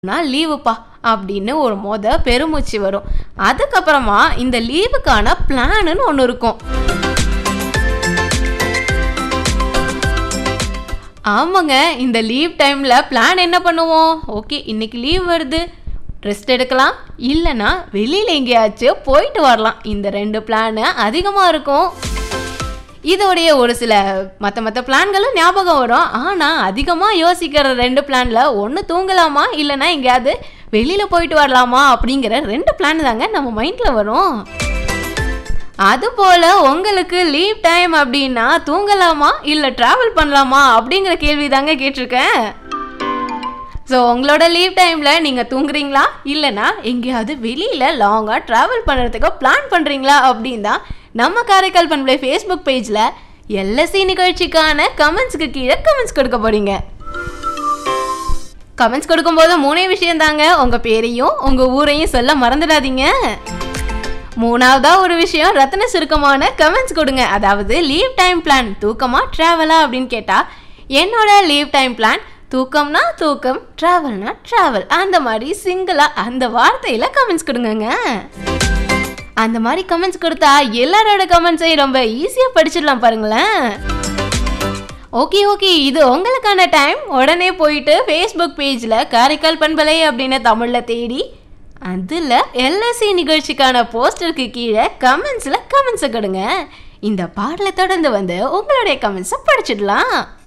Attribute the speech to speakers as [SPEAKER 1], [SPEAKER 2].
[SPEAKER 1] நான் லீவுப்பா அப்படின்னு ஒரு பெருமூச்சு வரும். அதுக்கப்புறமா இந்த லீவுக்கான பிளான்னு ஒன்று இருக்கும். ஆமாங்க, இந்த லீவ் டைமில் பிளான் என்ன பண்ணுவோம்? ஓகே, இன்னைக்கு லீவ் வருது, ரெஸ்ட் எடுக்கலாம், இல்லைன்னா வெளியில் எங்கேயாச்சும் போயிட்டு வரலாம். இந்த 2 பிளானு அதிகமாக இருக்கும். இதோடைய ஒரு சில மற்ற பிளான்களும் ஞாபகம் வரும். ஆனால் அதிகமாக யோசிக்கிற 2 பிளானில் ஒன்று தூங்கலாமா இல்லைன்னா எங்கேயாவது வெளியில் போயிட்டு வரலாமா அப்படிங்கிற 2 பிளான் தாங்க நம்ம மைண்டில் வரும். அதுபோல் உங்களுக்கு லீவ் டைம் அப்படின்னா தூங்கலாமா இல்லை ட்ராவல் பண்ணலாமா அப்படிங்கிற கேள்வி தாங்க கேட்டிருக்கேன். ஸோ உங்களோட லீவ் டைமில் நீங்கள் தூங்குறீங்களா இல்லைன்னா எங்கேயாவது வெளியில் லாங்காக ட்ராவல் பண்ணுறதுக்கு பிளான் பண்ணுறீங்களா அப்படின்னு தான் நம்ம காரைக்கால் பண்பலை ஃபேஸ்புக் பேஜில் எல்எஸ்சி நிகழ்ச்சிக்கான கமெண்ட்ஸுக்கு கீழே கமெண்ட்ஸ் கொடுக்க போகிறீங்க. கமெண்ட்ஸ் கொடுக்கும்போது 3 விஷயம் தாங்க. உங்கள் பேரையும் உங்கள் ஊரையும் சொல்ல மறந்துடாதீங்க. 3வதா ஒரு விஷயம், ரத்தின சுருக்கமான கமெண்ட்ஸ் கொடுங்க. அதாவது லீவ் டைம் பிளான் தூக்கமா ட்ராவலா அப்படின்னு கேட்டால் என்னோட லீவ் டைம் பிளான் தூக்கம்னா தூக்கம், ட்ராவல்னா ட்ராவல், அந்த மாதிரி சிங்கிளாக அந்த வார்த்தையில் கமெண்ட்ஸ் கொடுங்க. அந்த மாதிரி கமெண்ட்ஸ் கொடுத்தா எல்லாரோட கமெண்ட்ஸையும் ரொம்ப ஈஸியாக படிச்சிடலாம் பாருங்களேன். ஓகே, இது உங்களுக்கான டைம். உடனே போயிட்டு ஃபேஸ்புக் பேஜில் காரைக்கால் பண்பலை அப்படின்னு தமிழில் தேடி அதில் எல்எஸ்சி நிகழ்ச்சிக்கான போஸ்டருக்கு கீழே கமெண்ட்ஸை கொடுங்க. இந்த பாடலை தொடர்ந்து வந்து உங்களுடைய கமெண்ட்ஸை படிச்சிடலாம்.